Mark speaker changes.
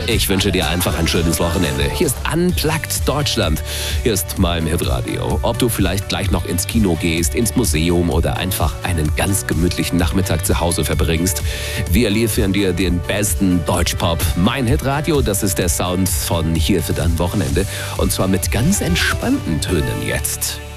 Speaker 1: Ich wünsche dir einfach ein schönes Wochenende. Hier ist Unplugged Deutschland. Hier ist mein Hitradio. Ob du vielleicht gleich noch ins Kino gehst, ins Museum oder einfach einen ganz gemütlichen Nachmittag zu Hause verbringst. Wir liefern dir den besten Deutschpop. Mein Hitradio, das ist der Sound von hier für dein Wochenende. Und zwar mit ganz entspannten Tönen jetzt.